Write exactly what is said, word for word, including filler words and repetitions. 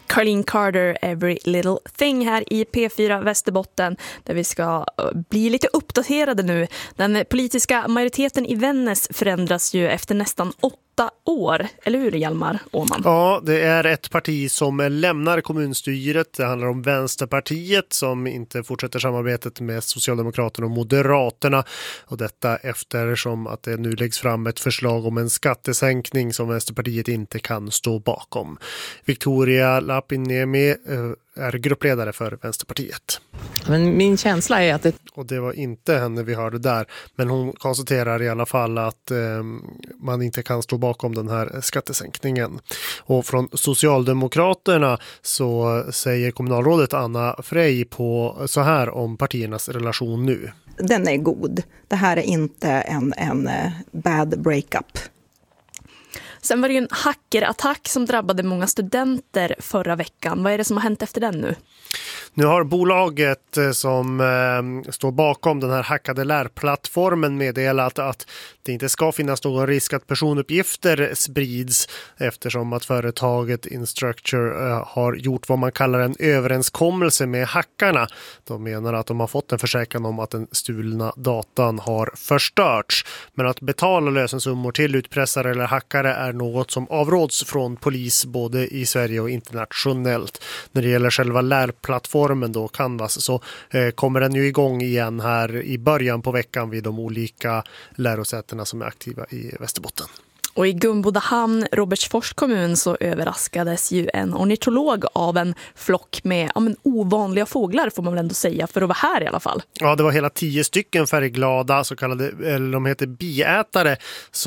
Caroline Carter, Every Little Thing här i P fyra Västerbotten, där vi ska bli lite uppdaterade nu. Den politiska majoriteten i Vännäs förändras ju efter nästan åtta år, eller hur Hjalmar Åman? Ja, det är ett parti som lämnar kommunstyret. Det handlar om Vänsterpartiet som inte fortsätter samarbetet med Socialdemokraterna och Moderaterna. Och detta eftersom att det nu läggs fram ett förslag om en skattesänkning som Vänsterpartiet inte kan stå bakom. Victoria Lapinemi är gruppledare för Vänsterpartiet. Men min känsla är att det... Och det var inte henne vi hörde där. Men hon konstaterar i alla fall att eh, man inte kan stå bakom den här skattesänkningen. Och från Socialdemokraterna så säger kommunalrådet Anna Frey på så här om partiernas relation nu. Den är god. Det här är inte en, en bad breakup. Sen var det ju en hackerattack som drabbade många studenter förra veckan. Vad är det som har hänt efter den nu? Nu har bolaget som eh, står bakom den här hackade lärplattformen meddelat att det inte ska finnas någon risk att personuppgifter sprids eftersom att företaget Instructure eh, har gjort vad man kallar en överenskommelse med hackarna. De menar att de har fått en försäkran om att den stulna datan har förstörts. Men att betala lösensummor till utpressare eller hackare är något som avråds från polis både i Sverige och internationellt. När det gäller själva lärplattformen då, Canvas, så eh, kommer den ju igång igen här i början på veckan vid de olika lärosätena som är aktiva i Västerbotten. Och i Gumbodahamn, Robertsfors kommun, så överraskades ju en ornitolog av en flock med ja, men ovanliga fåglar får man väl ändå säga, för att vara här i alla fall. Ja, det var hela tio stycken färgglada så kallade, eller de heter biätare, som